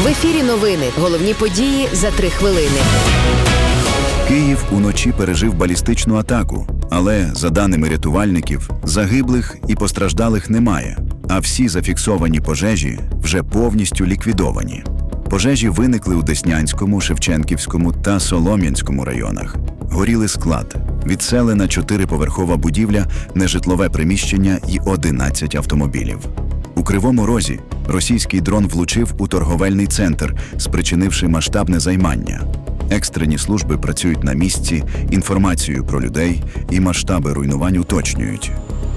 В ефірі новини. Головні події за 3 хвилини. Київ уночі пережив балістичну атаку, але, за даними рятувальників, загиблих і постраждалих немає, а всі зафіксовані пожежі вже повністю ліквідовані. Пожежі виникли у Деснянському, Шевченківському та Солом'янському районах. Горіли склад, відселена 4-поверхова будівля, нежитлове приміщення і 11 автомобілів. У Кривому Розі російський дрон влучив у торговельний центр, спричинивши масштабне займання. Екстрені служби працюють на місці, інформацію про людей і масштаби руйнувань уточнюють.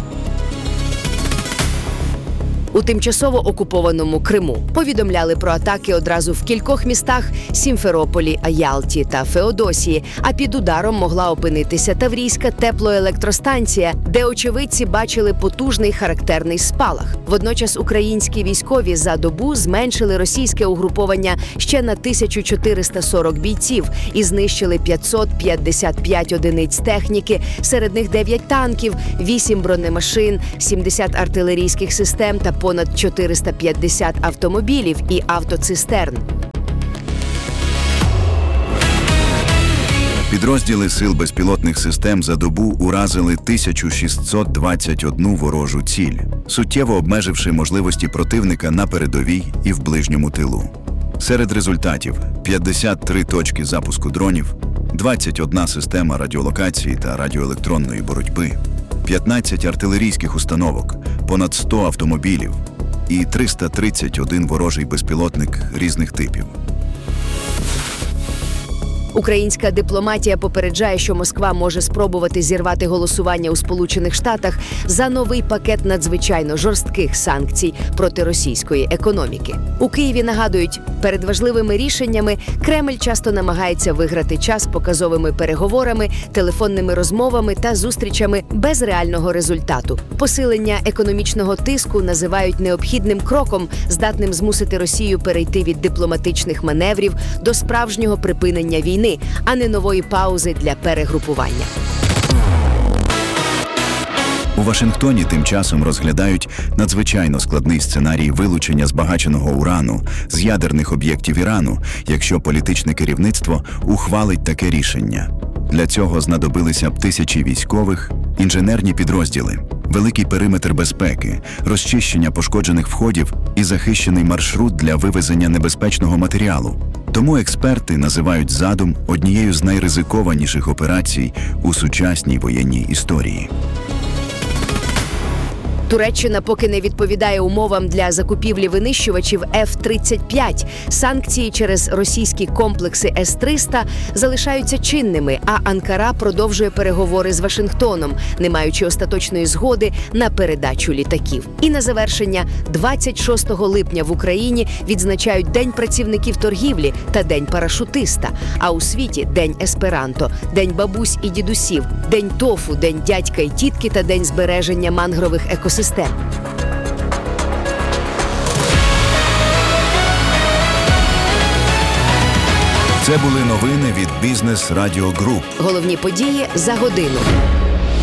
У тимчасово окупованому Криму повідомляли про атаки одразу в кількох містах – Сімферополі, Ялті та Феодосії, а під ударом могла опинитися Таврійська теплоелектростанція, де очевидці бачили потужний характерний спалах. Водночас українські військові за добу зменшили російське угруповання ще на 1440 бійців і знищили 555 одиниць техніки, серед них 9 танків, 8 бронемашин, 70 артилерійських систем та понад 450 автомобілів і автоцистерн. Підрозділи Сил безпілотних систем за добу уразили 1621 ворожу ціль, суттєво обмеживши можливості противника на передовій і в ближньому тилу. Серед результатів – 53 точки запуску дронів, 21 система радіолокації та радіоелектронної боротьби, 15 артилерійських установок, понад 100 автомобілів і 331 ворожий безпілотник різних типів. Українська дипломатія попереджає, що Москва може спробувати зірвати голосування у Сполучених Штатах за новий пакет надзвичайно жорстких санкцій проти російської економіки. У Києві нагадують, перед важливими рішеннями Кремль часто намагається виграти час показовими переговорами, телефонними розмовами та зустрічами без реального результату. Посилення економічного тиску називають необхідним кроком, здатним змусити Росію перейти від дипломатичних маневрів до справжнього припинення війни, а не нової паузи для перегрупування. У Вашингтоні тим часом розглядають надзвичайно складний сценарій вилучення збагаченого урану з ядерних об'єктів Ірану, якщо політичне керівництво ухвалить таке рішення. Для цього знадобилися б тисячі військових, інженерні підрозділи, великий периметр безпеки, розчищення пошкоджених входів і захищений маршрут для вивезення небезпечного матеріалу. Тому експерти називають задум однією з найризикованіших операцій у сучасній воєнній історії. Туреччина поки не відповідає умовам для закупівлі винищувачів F-35. Санкції через російські комплекси С-300 залишаються чинними, а Анкара продовжує переговори з Вашингтоном, не маючи остаточної згоди на передачу літаків. І на завершення, 26 липня в Україні відзначають День працівників торгівлі та День парашутиста, а у світі – День есперанто, День бабусь і дідусів, День тофу, День дядька і тітки та День збереження мангрових екосистем. Це були новини від Бізнес Радіо Груп. Головні події за годину.